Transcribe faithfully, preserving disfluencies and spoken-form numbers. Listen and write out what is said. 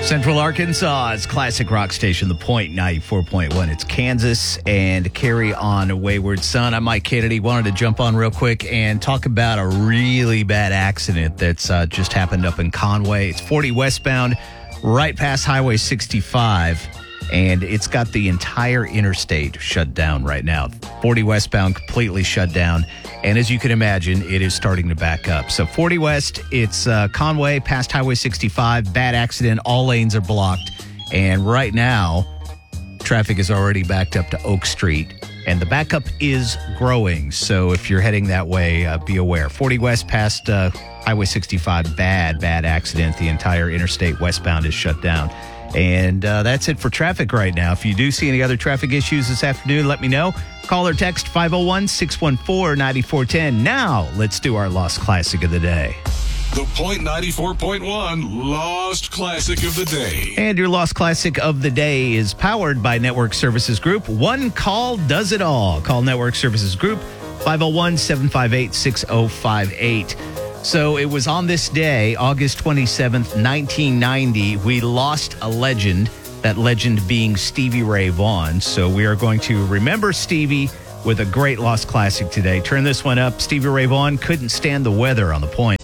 Central Arkansas's classic rock station, The Point, ninety-four point one. It's Kansas and Carry On Wayward Son. I'm Mike Kennedy. Wanted to jump on real quick and talk about a really bad accident that's uh, just happened up in Conway. It's forty westbound, right past Highway sixty-five, and it's got the entire interstate shut down right now. forty westbound completely shut down. And as you can imagine, it is starting to back up. So forty West, it's uh, Conway past Highway sixty-five. Bad accident. All lanes are blocked. And right now, traffic is already backed up to Oak Street. And the backup is growing. So if you're heading that way, uh, be aware. forty West past uh, Highway sixty-five. Bad, bad accident. The entire interstate westbound is shut down. And uh, that's it for traffic right now. If you do see any other traffic issues this afternoon, let me know. Call or text five oh one, six one four, nine four one oh. Now, let's do our Lost Classic of the Day. The Point ninety-four point one Lost Classic of the Day. And your Lost Classic of the Day is powered by Network Services Group. One call does it all. Call Network Services Group, five oh one, seven five eight, six oh five eight. So it was on this day, August twenty-seventh, nineteen ninety, we lost a legend, that legend being Stevie Ray Vaughan. So we are going to remember Stevie with a great Lost Classic today. Turn this one up. Stevie Ray Vaughan couldn't stand the weather on The Point.